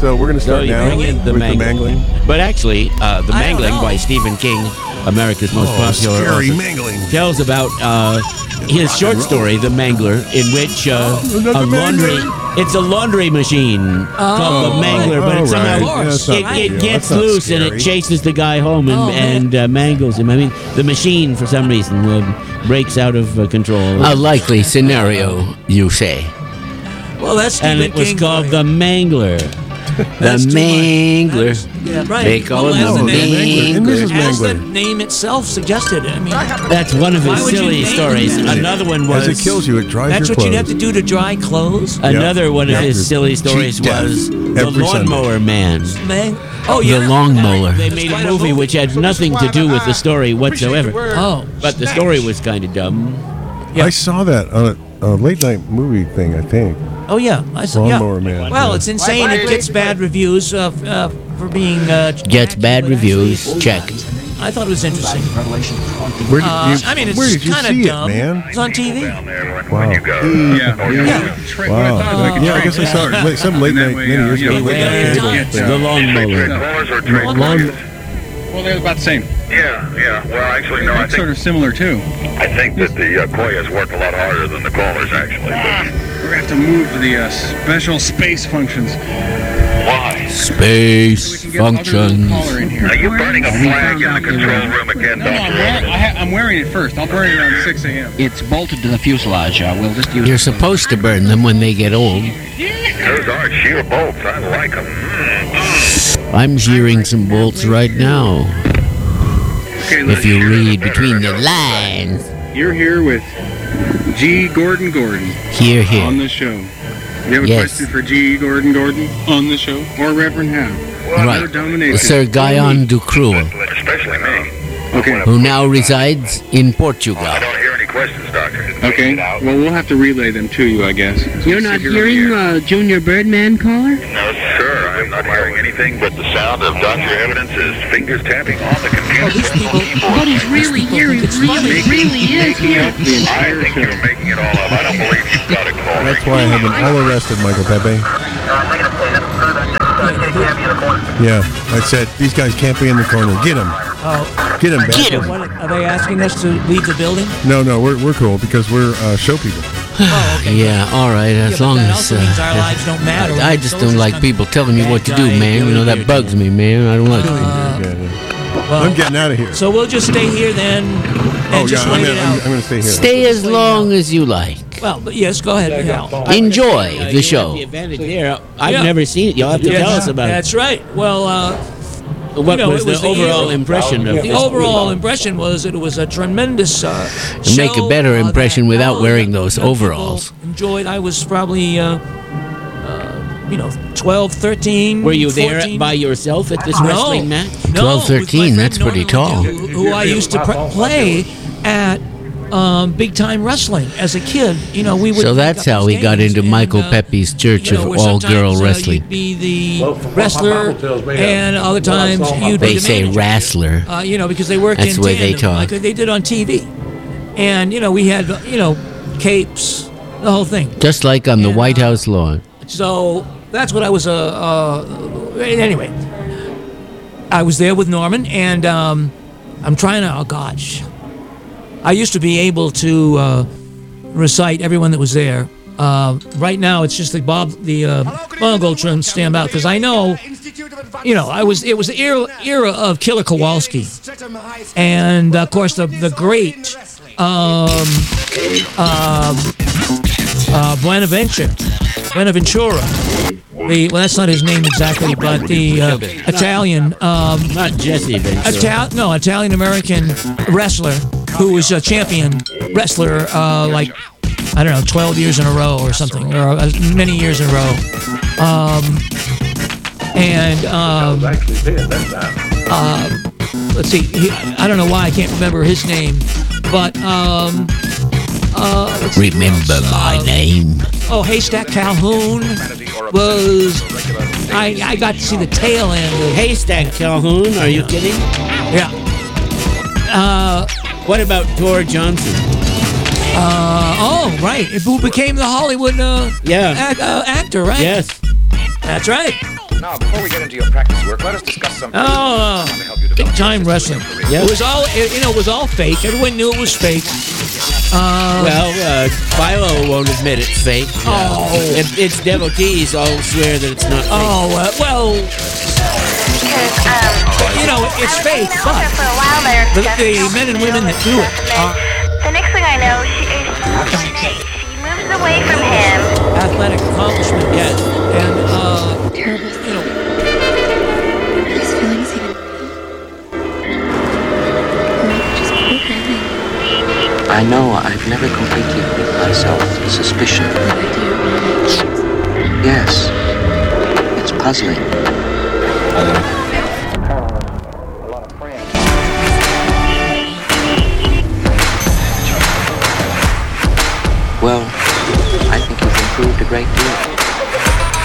So we're going to start now with the Mangling. But actually, The Mangling by Stephen King, America's most popular scary author, mangling. tells about his short story, The Mangler, in which it's a laundry machine called The Mangler, but it somehow it gets loose and it chases the guy home and mangles him. I mean, the machine, for some reason, breaks out of control. A likely scenario, you say. Well, that's Stephen And it was King called for The Mangler. The Mangler. Yeah, right. They call him the Mangler. And Mrs. As the Mangler. name itself suggested. I mean, That's one of Why his would you silly name stories. it? Another one was As it kills you, it dries that's your what clothes. you'd have to do to dry clothes. Another one of Yeah. his silly stories Cheat death was The every Lawnmower Man. Oh, yeah. The Long Mower. They made a movie which had nothing to do with the story whatsoever. Oh. But the story was kind of dumb. Yeah. I saw that on a late night movie thing, I think. Oh, yeah. I saw, Lawnmower Man. Well, Yeah. it's insane. It gets bad reviews for being... Gets bad reviews. Check. I thought it was interesting. Where did you, I mean, where it's did you kind see of it, dumb. man? It's on TV. Wow. Yeah. Yeah, I guess I saw it some late night many years ago. Late night cable thing. The Lawnmower. Well, they're about the same. Yeah. Well, actually, no, I That's sort think of similar, too. the Koyas work a lot harder than the callers, actually. We're going to have to move to the special space functions. Why? Space We can get other functions. little caller in here. Are you burning a flag in the control room again, No, Dr. I'm wearing it first. I'll burn it around 6 a.m. It's bolted to the fuselage. We'll just use You're supposed to burn them when they get old. Those are sheer bolts. I like them. I'm shearing some bolts right now. Okay, If you read between the lines. You're here with G. Gordon Here, on here. the show. You have a Yes. question for G. Gordon on the show? Or Reverend Howe? Right. Domination. Sir Guyon Ducreux, Especially me. Okay. who now resides in Portugal. I don't hear any questions, Doctor. Okay. Well, we'll have to relay them to you, I guess. You're not hearing Junior Birdman caller? No, sir. I'm not hearing anything but the sound of Dr. Evidence's fingers tapping on the computer. But he's really here. He really is here. The I entire think show. you're making it all up. I don't believe you've got a call. That's why I have them all arrested, Michael Pepe. Yeah, I said, these guys can't be in the corner. Get them. Get them, Get 'em. What, are they asking us to leave the building? No, we're cool because we're show people. Oh, okay. Yeah, all right, as Yeah, but long that as... also means our lives don't matter. I just don't Soldiers like come- people telling me what to do, Bad guy, man. You know, that bugs me, man. I don't like it. Well, I'm getting out of here. So we'll just stay here then and just wait it out. I'm going to stay here. Stay as long as you like. Well, but yes, go ahead. Yeah. Enjoy You the have show. the advantage there. I've Yeah. never seen it. You'll have to tell us about That's right. Well, it. What you know, was it was the the overall hero. impression of the this overall movie? impression was that it was a tremendous And make a show, better that impression without all wearing the those young people overalls. Enjoyed. I was probably 12, 13. Were you 14. there by yourself at this wrestling match? No, 12, with my 13, friend that's pretty Norman tall. Leduc, who I used to play at big time wrestling as a kid. You know, we would. So make that's up how these we got games into and, Michael Pepe's Church you know, of where All Girl sometimes, Wrestling. You'd be the wrestler, and other times you'd be They the say manager. wrestler. You know, because they worked That's in the way they tandem, talk. like they did on TV. And, you know, we had, capes, the whole thing. Just like on the White House lawn. So that's what I was, anyway. I was there with Norman, and I'm trying to, oh gosh. I used to be able to recite everyone that was there. Right now, it's just like Bob, the Mongol trim stand out, because I know, you know, it was the era of Killer Kowalski. And, of course, the great Buenaventura. Well, that's not his name exactly, but the Italian, Not Jesse Ventura. Italian American wrestler who was a champion wrestler, like I don't know, 12 years in a row or something, or many years in a row. Let's see, I don't know why I can't remember his name, but let's see, Remember my name. Oh, Haystack Calhoun was. I got to see the tail end of Haystack Calhoun, are you kidding? Yeah. What about Tor Johnson? Oh, right. Who became the Hollywood actor, right? Yes. That's right. Now, before we get into your practice work, let us discuss some. Big time wrestling. Yeah. It was all, it was all fake. Everyone knew it was fake. Philo won't admit it's fake. If its devotees all swear that it's not fake. It's fake, but the men and women that do it. The next thing I know, she moves away from him. Athletic accomplishment, yes. And, His feelings even. Just programming. I know I've never completely rid myself of suspicion. But I do. Yes. It's puzzling. Well, I think you've improved a great deal.